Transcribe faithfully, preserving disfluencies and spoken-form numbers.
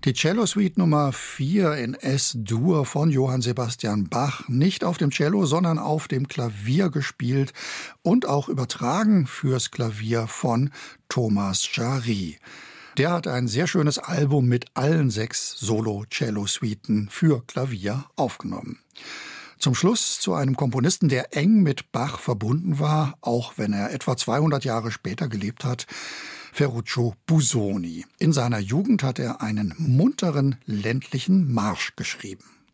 Die Cello-Suite Nummer vier in S-Dur von Johann Sebastian Bach, nicht auf dem Cello, sondern auf dem Klavier gespielt und auch übertragen fürs Klavier von Thomas Jarry. Der hat ein sehr schönes Album mit allen sechs Solo-Cello-Suiten für Klavier aufgenommen. Zum Schluss zu einem Komponisten, der eng mit Bach verbunden war, auch wenn er etwa zweihundert Jahre später gelebt hat, Ferruccio Busoni. In seiner Jugend hat er einen munteren ländlichen Marsch geschrieben.